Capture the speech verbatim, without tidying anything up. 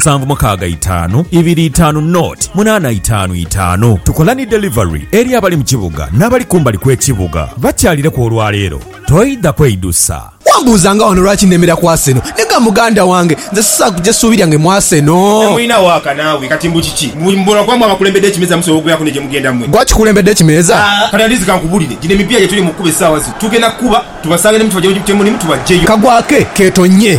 seven mukaaga itaano ibiri itaano not munana itaano itaano. Tukola ni delivery eri abali mu kibuga n'abali kumbali kw'ekibuga. Bakyalire ku olwaleero toyidda kweyidusa. Wambuuzanga wano lwaki nemera ku Arsenal nega muganda wange nze sisa kujja suubiryange mu Arsenal. Mulina waaka naawe kati mbu kiki mbona kwamwe abakulembedde ekimeza musobola okuyako ne gye mugenda mmwe. Gwaki kulembedde ekimeza? Kati andizi kankubulire gino emipiira gye tuli mu kkuba essaawa zi tugenda kuba tubasange ne mutubajje mu timu ne mutubajjeyo. Kagwake keetonye